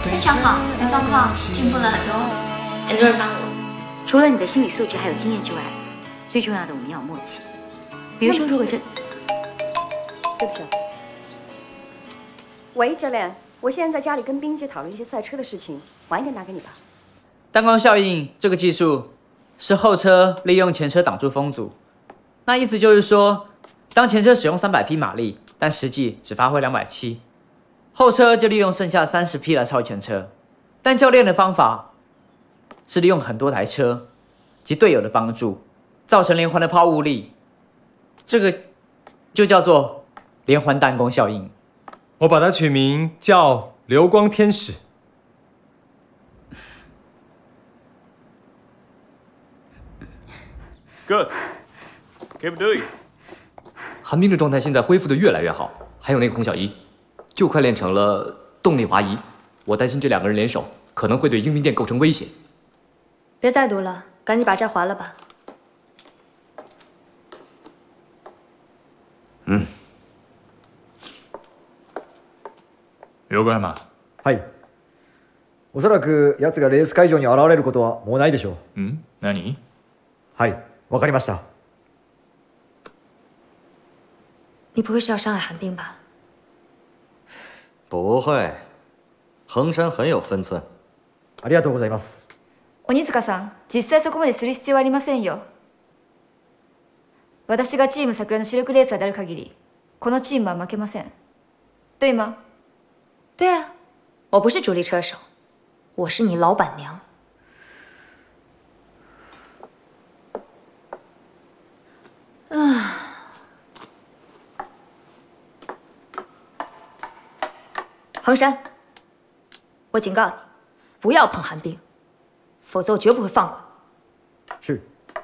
非常好，我的状况进步了很多，很多人帮我。 除了你的心理素质还有经验之外，最重要的我们要有默契。比如说，如果这…… 对不起。喂，教练，我现在在家里跟冰姐讨论一些赛车的事情，晚一点打给你吧。 单光效应这个技术是后车利用前车挡住风阻，那意思就是说，当前车使用300匹马力，但实际只发挥270，后车就利用剩下30匹来超前车。但教练的方法是利用很多台车及队友的帮助，造成连环的抛物力，这个就叫做连环弹弓效应。 我把它取名叫流光天使。 Good, keep doing. 寒冰的状态现在恢复的越来越好，还有那个洪小一，就快练成了动力滑移。我担心这2个人联手可能会对英明殿构成威胁。 别再读了，赶紧把债还了吧。 嗯。 横山。 はい。おそらく奴がレース会場に現れることはもうないでしょう。 何？ はい、わかりました。 你不会是要伤害寒冰吧？ 不会，衡山很有分寸。 ありがとうございます。 鬼塚さん、実際そこまでする必要はありませんよ。私がチーム桜の主力レーサーである限り、このチームは負けません。对吗？对啊，我不是主力车手，我是你老板娘。衡山，我警告你，不要碰寒冰，否则我绝不会放过你。 是。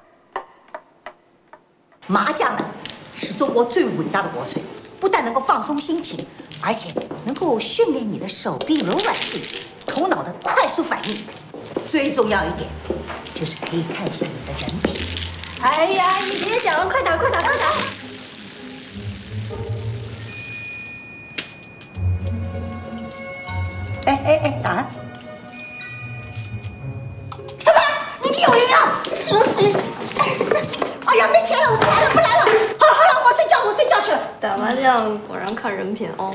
麻将呢，是中国最伟大的国粹，不但能够放松心情，而且能够训练你的手臂柔软性、头脑的快速反应。最重要一点，就是可以看清你的人品。 哎呀，你别讲了，快打，快打，快打！ 哎，打了！什么？你已经有赢了？只能死！哎呀，没钱了，我不来了，不来了！好了，我睡觉去了。 打麻将果然看人品哦。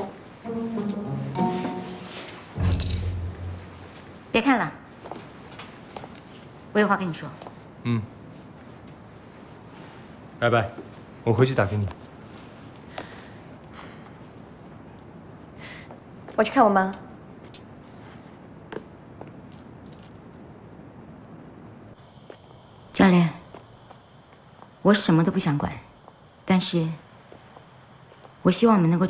别看了，我有话跟你说。 拜拜，我回去打给你。 我去看我妈。 教练，我什么都不想管，但是我希望我们能够